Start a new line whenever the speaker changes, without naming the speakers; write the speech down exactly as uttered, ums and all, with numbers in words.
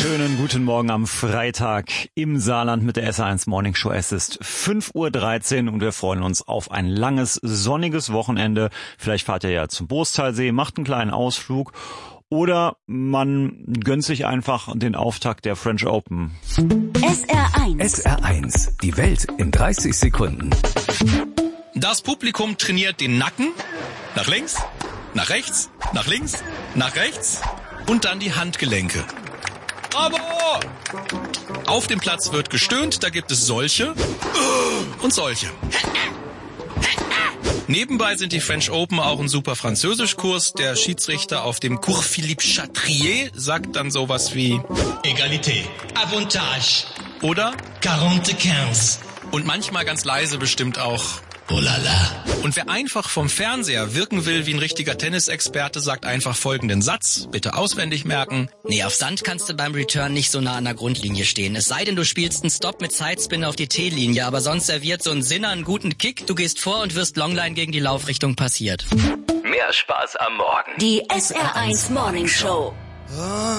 Schönen guten Morgen am Freitag im Saarland mit der S R eins Morning Show. Es ist fünf Uhr dreizehn und wir freuen uns auf ein langes, sonniges Wochenende. Vielleicht fahrt ihr ja zum Boostalsee, macht einen kleinen Ausflug oder man gönnt sich einfach den Auftakt der French Open.
S R eins.
S R eins. Die Welt in dreißig Sekunden.
Das Publikum trainiert den Nacken. Nach links, nach rechts, nach links, nach rechts und dann die Handgelenke. Bravo! Auf dem Platz wird gestöhnt, da gibt es solche und solche. Nebenbei sind die French Open auch ein super Französischkurs. Der Schiedsrichter auf dem Cours Philippe Chatrier sagt dann sowas wie
Egalité, Avantage
oder
quarante-quinze.
Und manchmal ganz leise bestimmt auch
Oh la la.
Und wer einfach vom Fernseher wirken will wie ein richtiger Tennisexperte, sagt einfach folgenden Satz, bitte auswendig merken.
Nee, auf Sand kannst du beim Return nicht so nah an der Grundlinie stehen. Es sei denn, du spielst einen Stop mit Sidespin auf die T-Linie, aber sonst serviert so ein Sinner einen guten Kick, du gehst vor und wirst Longline gegen die Laufrichtung passiert.
Mehr Spaß am Morgen.
Die S R eins Morning Show.